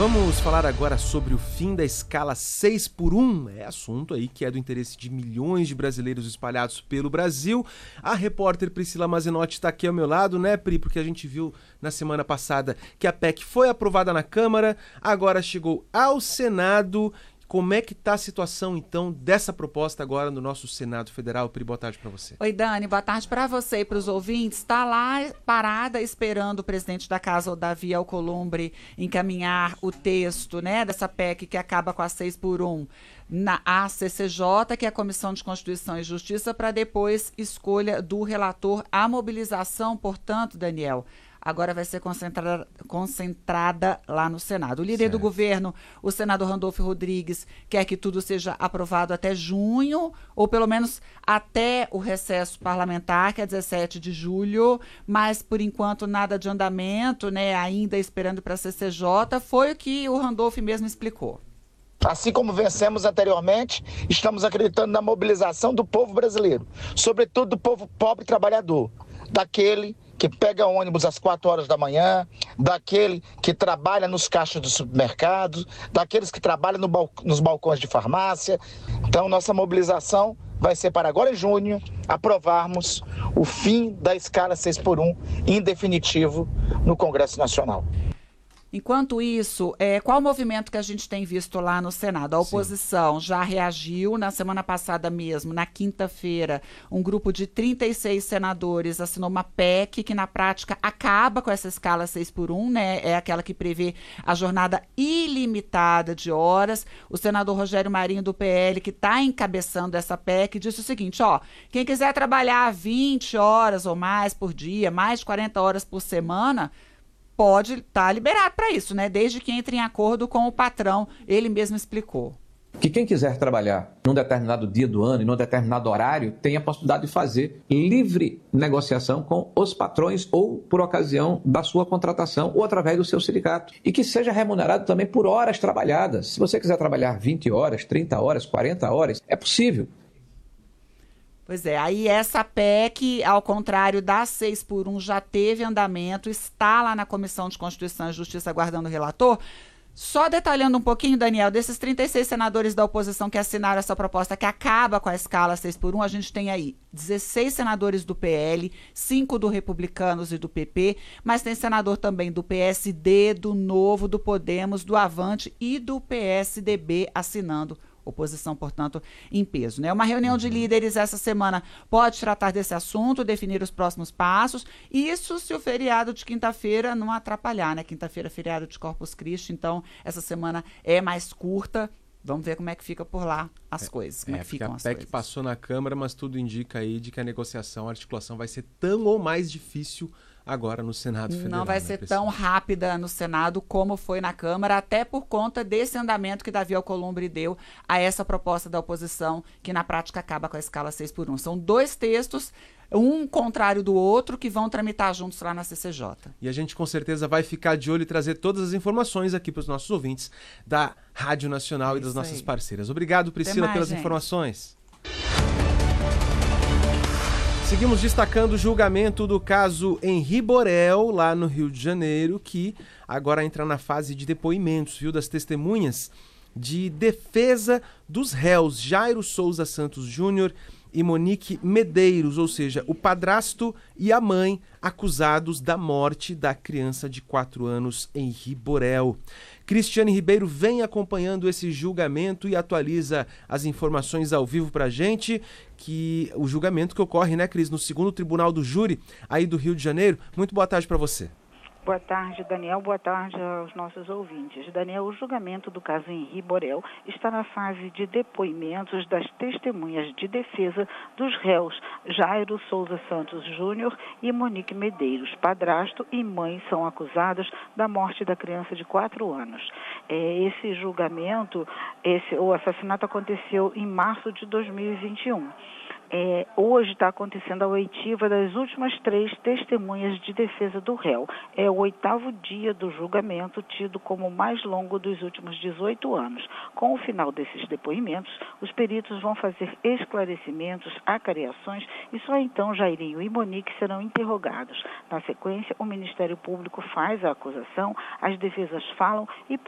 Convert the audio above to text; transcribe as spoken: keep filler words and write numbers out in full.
Vamos falar agora sobre o fim da escala seis por um. É assunto aí que é do interesse de milhões de brasileiros espalhados pelo Brasil. A repórter Priscila Mazenotti está aqui ao meu lado, né, Pri? Porque a gente viu na semana passada que a P E C foi aprovada na Câmara, agora chegou ao Senado. Como é que está a situação, então, dessa proposta agora no nosso Senado Federal? Pri, boa tarde para você. Oi, Dani, boa tarde para você e para os ouvintes. Está lá parada esperando o presidente da Casa, o Davi Alcolumbre, encaminhar o texto, né, dessa P E C que acaba com a seis por um na A C C J, que é a Comissão de Constituição e Justiça, para depois escolha do relator. A mobilização, portanto, Daniel, agora vai ser concentrada, concentrada lá no Senado. O líder certo. do governo, o senador Randolfo Rodrigues, quer que tudo seja aprovado até junho, ou pelo menos até o recesso parlamentar, que é dezessete de julho, mas por enquanto nada de andamento, né? Ainda esperando para a C C J, foi o que o Randolfo mesmo explicou. Assim como vencemos anteriormente, estamos acreditando na mobilização do povo brasileiro, sobretudo do povo pobre e trabalhador, daquele que pega ônibus às quatro horas da manhã, daquele que trabalha nos caixas do supermercado, daqueles que trabalham no bal- nos balcões de farmácia. Então, nossa mobilização vai ser para agora em junho aprovarmos o fim da escala seis por um em definitivo no Congresso Nacional. Enquanto isso, é, qual o movimento que a gente tem visto lá no Senado? A oposição Sim. já reagiu na semana passada mesmo, na quinta-feira, um grupo de trinta e seis senadores assinou uma P E C que na prática acaba com essa escala seis por um, né? É aquela que prevê a jornada ilimitada de horas. O senador Rogério Marinho do P L, que está encabeçando essa P E C, disse o seguinte, ó, quem quiser trabalhar vinte horas ou mais por dia, mais de quarenta horas por semana, pode estar tá liberado para isso, né? Desde que entre em acordo com o patrão, ele mesmo explicou. Que quem quiser trabalhar num determinado dia do ano e num determinado horário tem a possibilidade de fazer livre negociação com os patrões ou por ocasião da sua contratação ou através do seu sindicato. E que seja remunerado também por horas trabalhadas. Se você quiser trabalhar vinte horas, trinta horas, quarenta horas, é possível. Pois é, aí essa P E C, ao contrário da seis por um, já teve andamento, está lá na Comissão de Constituição e Justiça aguardando o relator. Só detalhando um pouquinho, Daniel, desses trinta e seis senadores da oposição que assinaram essa proposta que acaba com a escala seis por um, a gente tem aí dezesseis senadores do P L, cinco do Republicanos e do P P, mas tem senador também do P S D, do Novo, do Podemos, do Avante e do P S D B assinando. Oposição, portanto, em peso, né? Uma reunião de líderes essa semana pode tratar desse assunto, definir os próximos passos, isso se o feriado de quinta-feira não atrapalhar, né? Quinta-feira é feriado de Corpus Christi, então essa semana é mais curta. Vamos ver como é que fica por lá as é, coisas, como é, é que ficam as coisas. A P E C passou na Câmara, mas tudo indica aí de que a negociação, a articulação vai ser tão ou mais difícil agora no Senado Federal. Não vai ser né, tão rápida no Senado como foi na Câmara, até por conta desse andamento que Davi Alcolumbre deu a essa proposta da oposição, que na prática acaba com a escala seis por um. São dois textos, um contrário do outro, que vão tramitar juntos lá na C C J. E a gente com certeza vai ficar de olho e trazer todas as informações aqui para os nossos ouvintes da Rádio Nacional é e das nossas aí. parceiras. Obrigado, Priscila, mais, pelas gente. informações. Seguimos destacando o julgamento do caso Henri Borel, lá no Rio de Janeiro, que agora entra na fase de depoimentos, viu, das testemunhas de defesa dos réus Jairo Souza Santos Júnior e Monique Medeiros, ou seja, o padrasto e a mãe acusados da morte da criança de quatro anos, Henri Borel. Cristiane Ribeiro vem acompanhando esse julgamento e atualiza as informações ao vivo pra gente, que o julgamento que ocorre, né, Cris, no segundo Tribunal do Júri, aí do Rio de Janeiro. Muito boa tarde para você. Boa tarde, Daniel. Boa tarde aos nossos ouvintes. Daniel, o julgamento do caso Henri Borel está na fase de depoimentos das testemunhas de defesa dos réus Jairo Souza Santos Júnior e Monique Medeiros. Padrasto e mãe são acusados da morte da criança de quatro anos. É, esse julgamento, esse, o assassinato aconteceu em março de dois mil e vinte e um. É, hoje está acontecendo a oitiva das últimas três testemunhas de defesa do réu. É o oitavo dia do julgamento, tido como o mais longo dos últimos dezoito anos. Com o final desses depoimentos, os peritos vão fazer esclarecimentos, acariações e só então Jairinho e Monique serão interrogados. Na sequência, o Ministério Público faz a acusação, as defesas falam e